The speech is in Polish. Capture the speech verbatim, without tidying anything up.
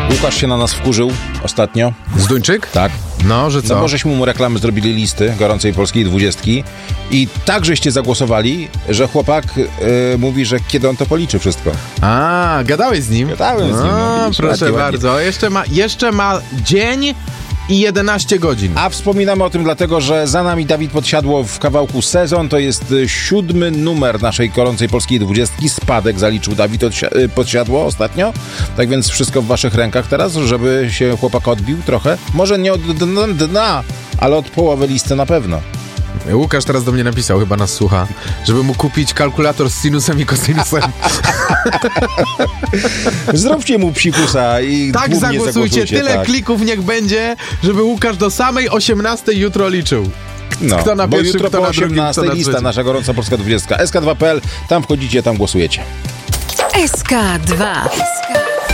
Łukasz się na nas wkurzył ostatnio. Zduńczyk? Tak. No, że co? No bo żeśmy mu reklamy zrobili listy gorącej polskiej dwudziestki i tak żeście zagłosowali, że chłopak y, mówi, że kiedy on to policzy wszystko. A, gadałeś z nim? Gadałem z nim. No, No, widzisz, proszę ładnie, bardzo. ładnie. Jeszcze ma, jeszcze ma dzień i jedenaście godzin. A wspominamy o tym dlatego, że za nami Dawid Podsiadło w kawałku Sezon. To jest siódmy numer naszej gorącej polskiej dwudziestki. Spadek zaliczył Dawid Odsi- Podsiadło ostatnio. Tak więc wszystko w waszych rękach teraz, żeby się chłopak odbił trochę. Może nie od dna, dna ale od połowy listy na pewno. Łukasz teraz do mnie napisał, chyba nas słucha, żeby mu kupić kalkulator z sinusem i kosinusem. Zróbcie mu psikusa i Tak, głównie zagłosujcie, zagłosujcie, tyle tak. klików niech będzie, żeby Łukasz do samej osiemnastej jutro liczył. No, Kto na bo pierwszym, jutro kto po na drugim, osiemnastej kto na lista trzecim. nasza gorąca polska dwudziestka. S K dwa kropka P L, tam wchodzicie, tam głosujecie. S K dwa.